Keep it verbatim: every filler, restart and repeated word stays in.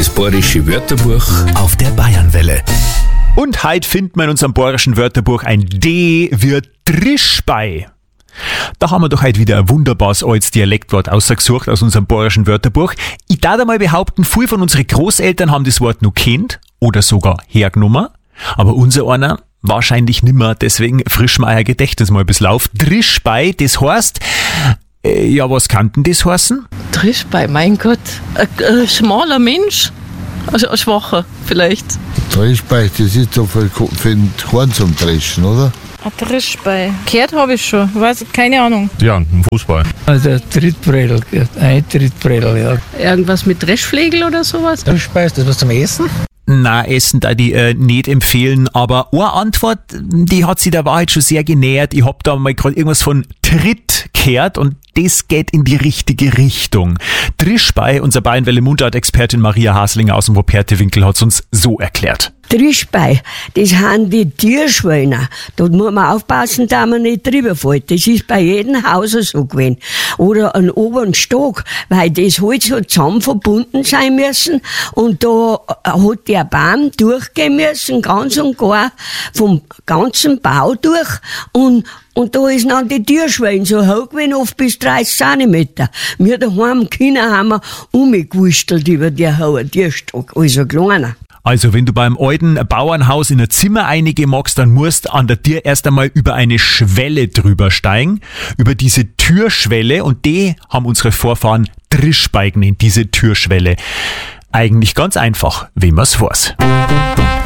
Das bayerische Wörterbuch auf der Bayernwelle. Und heute findet man in unserem bayerischen Wörterbuch ein D wie Trischbei. Da haben wir doch heute wieder ein wunderbares altes Dialektwort ausgesucht aus unserem bayerischen Wörterbuch. Ich darf einmal behaupten, viele von unseren Großeltern haben das Wort noch kennt oder sogar hergenommen. Aber unser einer wahrscheinlich nimmer, deswegen frischen wir euer Gedächtnis mal ein bisschen auf. Trischbei, das heißt, äh, ja, was kann denn das heißen? Trischbei, mein Gott, ein, ein schmaler Mensch, also ein schwacher vielleicht. Trischbei, das ist doch für, für den Horn zum Dreschen, oder? Ein Trischbei. Gehört habe ich schon, weiß, keine Ahnung. Ja, ein Fußball. Also ein Trittbredel, ein Trittbredel, ja. Irgendwas mit Dreschflegel oder sowas? Trischbei, ist das was zum Essen? Na, Essen da die äh, nicht empfehlen, aber eine Antwort, die hat sich der Wahrheit schon sehr genähert. Ich hab da mal gerade irgendwas von Tritt gehört und das geht in die richtige Richtung. Trischbei, unser Bayernwelle-Mundart-Expertin Maria Haslinger aus dem Wuppertal-Winkel hat es uns so erklärt. Trischbei, das sind die Tierschwäne. Da muss man aufpassen, dass man nicht drüber fällt. Das ist bei jedem Haus so gewesen. Oder einen oberen Stock, weil das halt so zusammen verbunden sein müssen. Und da hat der Baum durchgehen müssen, ganz und gar vom ganzen Bau durch. Und Und da ist dann die Tierschweine so hoch gewesen, oft bis dreißig Zentimeter. Wir daheim im Kinder haben wir umgewurstelt über den hohen Tierstock, also kleiner. Also wenn du beim alten Bauernhaus in ein Zimmer einigen magst, dann musst an der Tür erst einmal über eine Schwelle drüber steigen, über diese Türschwelle, und die haben unsere Vorfahren Trischbei genannt, diese Türschwelle. Eigentlich ganz einfach, wenn man's weiß.